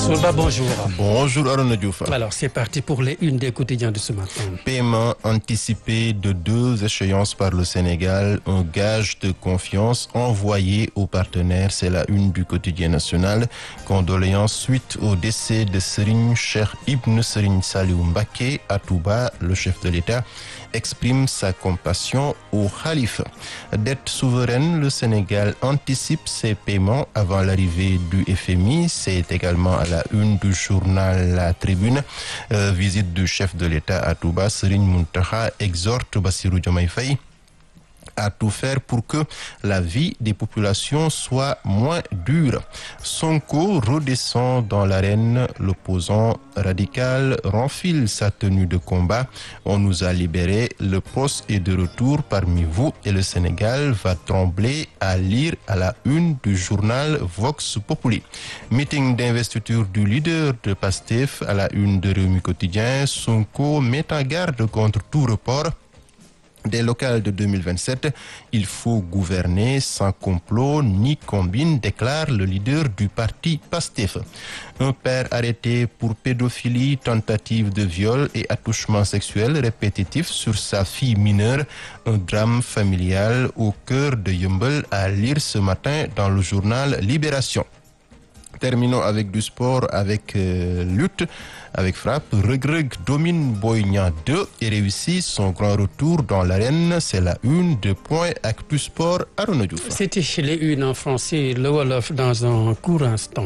Mansour Ba, bonjour. Bonjour Arona Diouf. Alors, c'est parti pour les unes des quotidiens de ce matin. Paiement anticipé de 2 échéances par le Sénégal, un gage de confiance envoyé aux partenaires. C'est la une du quotidien national. Condoléances suite au décès de Serigne Cheikh Ibn Serigne Saliou Mbacké à Touba. Le chef de l'État exprime sa compassion au khalife. Dette souveraine, le Sénégal anticipe ses paiements avant l'arrivée du FMI. C'est également à la une du journal La Tribune. Visite du chef de l'État à Touba, Serigne Mountakha exhorte Bassirou Diomaye Faye à tout faire pour que la vie des populations soit moins dure. Sonko redescend dans l'arène, l'opposant radical renfile sa tenue de combat. On nous a libérés, le poste est de retour parmi vous et le Sénégal va trembler à lire à la une du journal Vox Populi. Meeting d'investiture du leader de Pastef à la une de Rewmi Quotidien. Sonko met en garde contre tout report des locales de 2027, il faut gouverner sans complot ni combine, déclare le leader du parti PASTEF. Un père arrêté pour pédophilie, tentative de viol et attouchement sexuel répétitif sur sa fille mineure. Un drame familial au cœur de Yeumbeul à lire ce matin dans le journal Libération. Terminons avec du sport, avec lutte, avec frappe. Reug Reug domine Boy Niang 2 et réussit son grand retour dans l'arène. C'est la une de Point Actu Sport Arona Diouf. C'était chez les unes en français, le Wolof dans un court instant.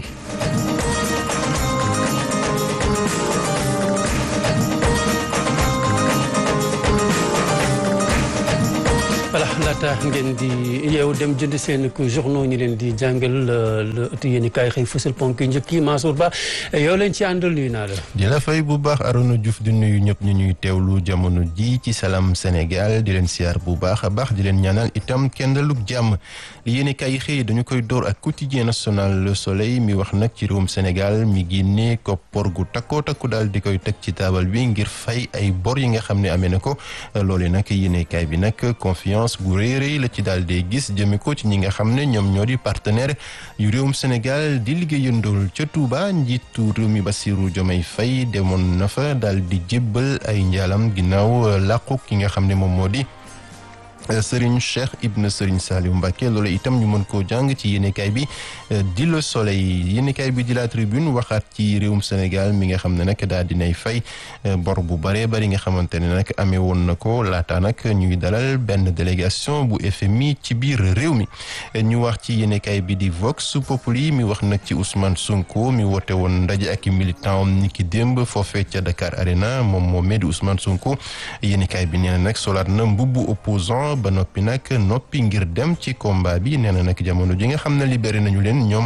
voilà laata ngeen di yeew dem jënd seen ko journaux ñu leen di jàngal le ëtt yéen i kaay xëy fësal ponk yi njëkk yi Mansour Ba yow leen ci àndal nuyu naa la. di la fay bu baax Arona Diouf di nuyu ñëpp ñu ñuy teewlu jamono ji ci Salam Sénégal di leen siyaar bu baax a baax di leen ñaanal itam kendalug jàmm li yéen i kaay xëy dañu koy door ak quotidien national Le Soleil mi wax nag ci réewum Sénégal mi génne koppor gu takkoo takku daal di koy teg ci taabal bi ngir fay ay bor yi nga xam ne amee na ko loolee nag yéen i kaay bi nag confiance gu rëy la ci daal di gis jëme ko ci ñi nga xam ne ñoom ñoo di partenaire yu réewum Sénégal di liggéeyandool ca Touba. Njiitu réew mi Bassirou Diomaye Faye demoon na fa daal di jébbal ay njaalam ginnaaw làqu ki nga xam ne moom moo di Serigne Cheikh Ibn Serigne Saliou Mbacké loolu itam ñu mën koo jàng ci yéenekaay bi di Le Soleil yéenekaay bi di La Tribune waxaat ci réewum Sénégal mi nga xam ne nag daal dinay fay bor bu bare bari nga xamante ne nag amee woon na ko laata nag ñuy dalal benn délégation bu FMI ci biir réew mi ñu wax ci yéenekaay bi di Vox Populi mi wax nag ci Ousmane Sonko mi woote woon ndaje ak militant am ni ki démb foofee ca Dakar Arena moom moo di Ousmane Sonko yéenekaay bi nee na nag solaat na mbubbu opposant ba noppi nag noppi ngir dem ci combat bi nee na nag jamono ji nga xam ne libéré nañu leen ñoom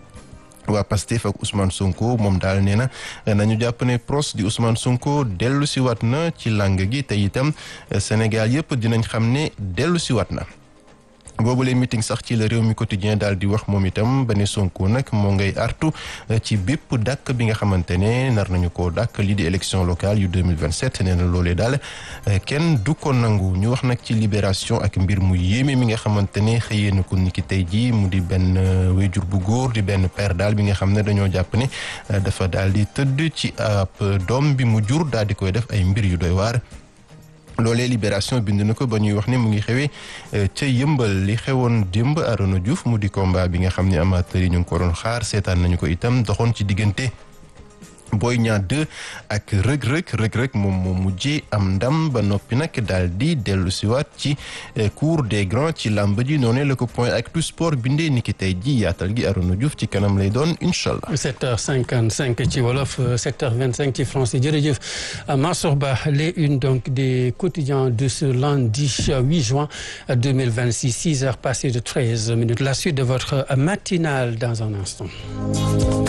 waa Pastef ak Ousmane Sonko moom daal nee na nañu jàpp ne pros di Ousmane Sonko dellu si waat na ci langue gi te itam Sénégal yëpp dinañ xam ne dellu si waat na. boobu lee meeting sax ci la réew mi quotidien daal di wax moom itam ba ne Sonko nag moo ngay artu ci bépp dàkk bi nga xamante ne nar nañu koo dàkk lii di élection locale yu 2027 nee na loolee daal kenn du ko nangu ñu wax nag ci libération ak mbir mu yéeme mi nga xamante ne xëyee na ko niki tey jii mu di benn wéjur bu góor di benn père daal bi nga xam ne dañoo jàpp ne dafa daal di tëdd ci ab doom bi mu jur daal di koy def ay mbir yu doy waar. loolee libération bind na ko ba ñuy wax ne mu ngi xewee ca yëmbal li xewoon démb Arona Diouf mu di combat bi nga xam ne amateurs yi ñu ngi ko doon xaar seetaan nañu ko itam doxoon ci diggante Boy Niang 2 ak Reug Reug moom moo mujjee am ndam ba noppi nag daal di dellu siwaat ci cour des grands ci làmb ji noonu la ko Point Actu Sport bindee ni ki tey ji yaatal gi Arona Diouf ci kanam lay doon incha allah. 7h55 ci wolof 7h25 ci français jërëjëf Mansour Ba les unes donc des quotidiens de ce lundi 8 juin 2026 6h passées de 13 minutes la suite de votre matinale dans un instant.